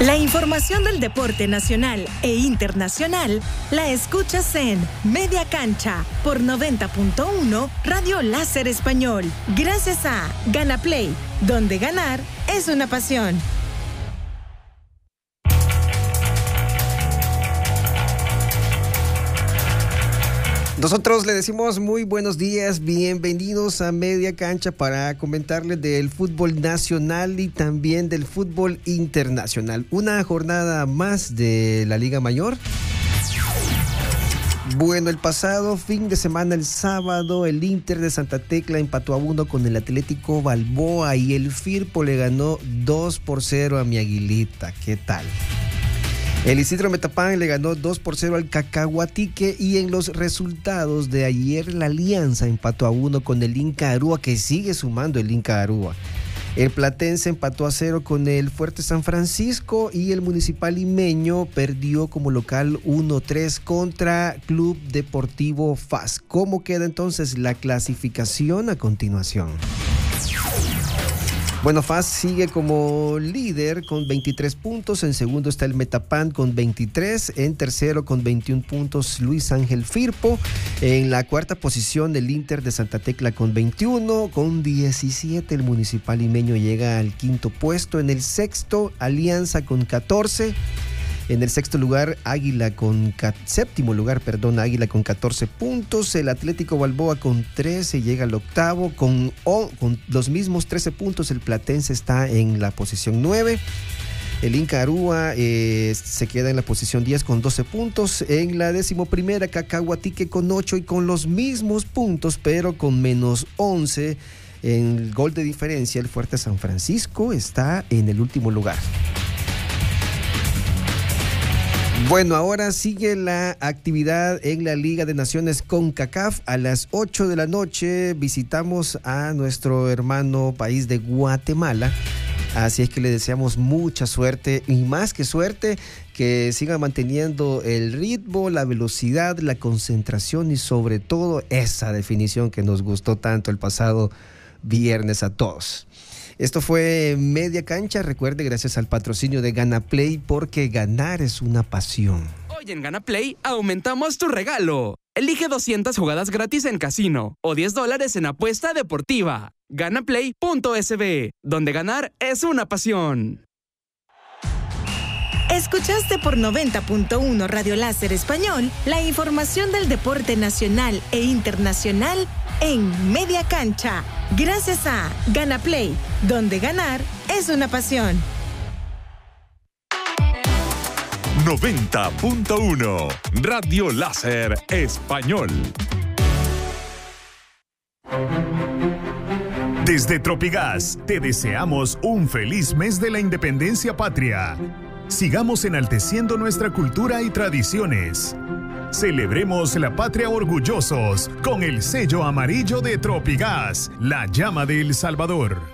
La información del deporte nacional e internacional la escuchas en Media Cancha por 90.1 Radio Láser Español. Gracias a Gana Play, donde ganar es una pasión. Nosotros le decimos muy buenos días, bienvenidos a Media Cancha para comentarles del fútbol nacional y también del fútbol internacional. Una jornada más de la Liga Mayor. Bueno, el pasado fin de semana, el sábado, el Inter de Santa Tecla empató a 1 con el Atlético Balboa y el Firpo le ganó 2-0 a mi Aguilita. ¿Qué tal? El Isidro Metapán le ganó 2-0 al Cacahuatique y en los resultados de ayer la Alianza empató a 1 con el Inca Arúa, que sigue sumando el Inca Arúa. El Platense empató a 0 con el Fuerte San Francisco y el Municipal Limeño perdió como local 1-3 contra Club Deportivo FAS. ¿Cómo queda entonces la clasificación a continuación? Bueno, FAS sigue como líder con 23 puntos, en segundo está el Metapan con 23, en tercero con 21 puntos Luis Ángel Firpo, en la cuarta posición el Inter de Santa Tecla con 21, con 17 el Municipal Limeño llega al quinto puesto, en el sexto Alianza con 14, en el séptimo lugar Águila con 14 puntos, el Atlético Balboa con 13 llega al octavo, con los mismos 13 puntos el Platense está en la posición 9, el Inca Arúa se queda en la posición 10 con 12 puntos, en la 11ª Cacahuatique con 8 y con los mismos puntos pero con menos 11 en gol de diferencia, el Fuerte San Francisco está en el último lugar. Bueno, ahora sigue la actividad en la Liga de Naciones CONCACAF. A las 8 de la noche visitamos a nuestro hermano país de Guatemala. Así es que le deseamos mucha suerte y más que suerte, que siga manteniendo el ritmo, la velocidad, la concentración y sobre todo esa definición que nos gustó tanto el pasado viernes a todos. Esto fue Media Cancha. Recuerde, gracias al patrocinio de Gana Play, porque ganar es una pasión. Hoy en Gana Play aumentamos tu regalo. Elige 200 jugadas gratis en casino o $10 en apuesta deportiva. Ganaplay.sb, donde ganar es una pasión. Escuchaste por 90.1 Radio Láser Español la información del deporte nacional e internacional en Media Cancha. Gracias a Gana Play, donde ganar es una pasión. 90.1 Radio Láser Español. Desde Tropigas te deseamos un feliz mes de la independencia patria. Sigamos enalteciendo nuestra cultura y tradiciones. Celebremos la patria orgullosos con el sello amarillo de Tropigas, la llama de El Salvador.